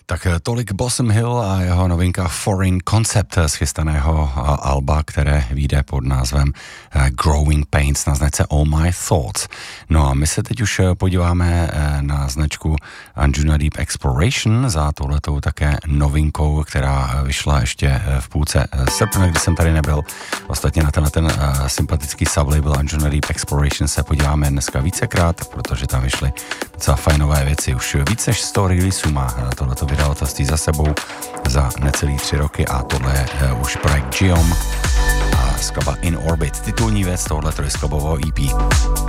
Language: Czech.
Tak tolik Blossom Hill a jeho novinka Foreign Concept z chystaného alba, které vyjde pod názvem Growing Pains na značce All My Thoughts. No a my se teď už podíváme na značku Anjuna Deep Exploration za touhletou také novinkou, která vyšla ještě v půlce srpna, kdy jsem tady nebyl. Ostatně na ten sympatický sublabel Anjuna Deep Exploration se podíváme dneska vícekrát, protože tam vyšly docela fajnové věci. Už víc než 100 releaseů má tohleto vydavatelství za sebou za necelý 3 roky a tohle je už projekt Geom a skladba In Orbit, titulní věc tohleto skladbového EP.